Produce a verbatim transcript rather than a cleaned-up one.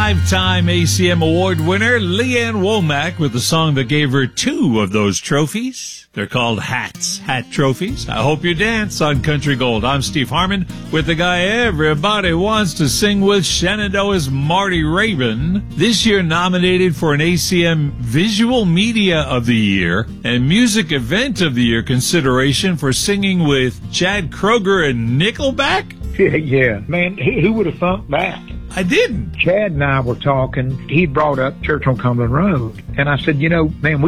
Five-time A C M Award winner Leanne Womack with the song that gave her two of those trophies. They're called hats, hat trophies. I hope you dance on Country Gold. I'm Steve Harmon with the guy everybody wants to sing with, Shenandoah's Marty Raybon. This year nominated for an A C M Visual Media of the Year and Music Event of the Year consideration for singing with Chad Kroeger and Nickelback. Yeah, yeah. Man, who would have thunk that? I didn't. Chad and I were talking. He brought up Church on Cumberland Road. And I said, you know, man, we